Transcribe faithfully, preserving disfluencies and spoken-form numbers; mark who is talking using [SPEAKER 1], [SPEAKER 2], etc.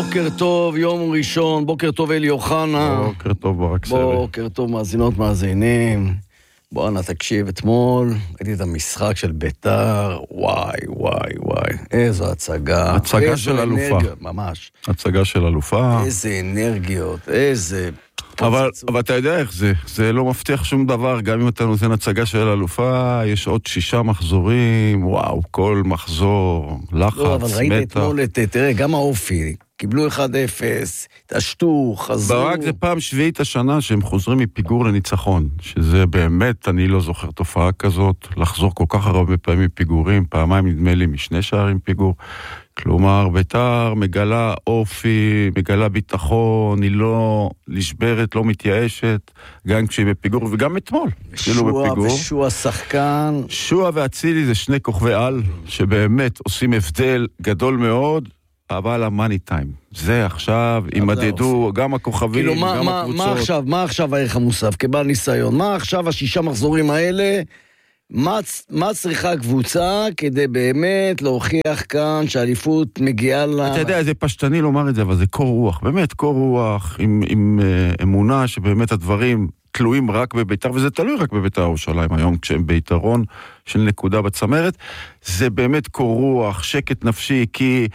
[SPEAKER 1] בוקר טוב, יום ראשון, בוקר טוב אלי אוחנה.
[SPEAKER 2] בוקר טוב ברק סרי.
[SPEAKER 1] בוקר טוב מאזינות מאזינים. בוא אנה תקשיב, אתמול ראיתי את המשחק של ביתר, וואי וואי וואי, איזו הצגה.
[SPEAKER 2] הצגה של אלופה.
[SPEAKER 1] ממש.
[SPEAKER 2] הצגה של אלופה.
[SPEAKER 1] איזה אנרגיות, איזה...
[SPEAKER 2] אבל, אבל אתה יודע איך זה, זה לא מבטיח שום דבר, גם אם אתה נותן הצגה של אלופה, יש עוד שישה מחזורים, וואו, כל מחזור, לחץ, מתח.
[SPEAKER 1] לא, אבל ראית אתמול, את, תראה, גם האופי, קיבלו אחד אפס, תשתו, חזרו.
[SPEAKER 2] ברק זה פעם שביעית השנה שהם חוזרים מפיגור לניצחון, שזה באמת, אני לא זוכר תופעה כזאת, לחזור כל כך הרבה פעמים מפיגורים, פעמיים נדמה לי משני שערים פיגור, כלומר, ביתר מגלה אופי, מגלה ביטחון, היא לא נשברת, לא מתייאשת, גם כשהיא בפיגור, וגם אתמול.
[SPEAKER 1] שועה ושועה שחקן.
[SPEAKER 2] שועה והצילי זה שני כוכבי על, שבאמת עושים הבדל גדול מאוד, אבל המאני טיים. זה עכשיו, ימדדו גם הכוכבים,
[SPEAKER 1] כאילו,
[SPEAKER 2] גם
[SPEAKER 1] מה,
[SPEAKER 2] הקבוצות.
[SPEAKER 1] מה עכשיו, מה עכשיו הערך המוסף, כבעל ניסיון? מה עכשיו השישה מחזורים האלה? מה, מה צריכה הקבוצה כדי באמת להוכיח כאן שהאליפות מגיעה לה...
[SPEAKER 2] אתה יודע, זה פשטני לומר את זה, אבל זה קור רוח, באמת קור רוח, עם, עם uh, אמונה שבאמת הדברים תלויים רק בביתר, וזה תלוי רק בביתר ירושלים היום, כשהם ביתרון של נקודה בצמרת, זה באמת קור רוח, שקט נפשי, כי